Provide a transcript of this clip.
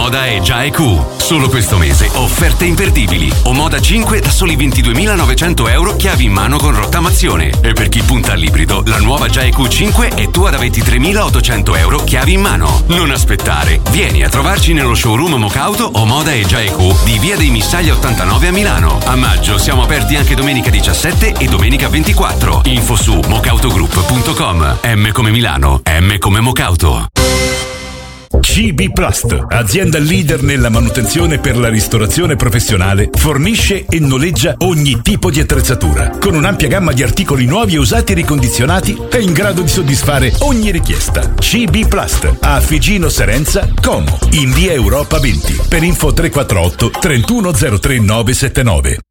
Omoda e Già EQ. Solo questo mese offerte imperdibili. Omoda 5 da soli 22.900 euro, chiavi in mano con rottamazione. E per chi punta all'ibrido, la nuova Già EQ 5 è tua da 23.800 euro, chiavi in mano. Non aspettare. Vieni a trovarci nello showroom Mocauto, Omoda e Già EQ di Via dei Missaglia 89 a Milano. A maggio siamo aperti anche domenica 17 e domenica 24. Info su mocautogroup.com. M come Milano, M come Mocauto. CB Plast, azienda leader nella manutenzione per la ristorazione professionale, fornisce e noleggia ogni tipo di attrezzatura. Con un'ampia gamma di articoli nuovi e usati ricondizionati, è in grado di soddisfare ogni richiesta. CB Plast, a Figino Serenza, Como, in via Europa 20. Per info 348 3103 979.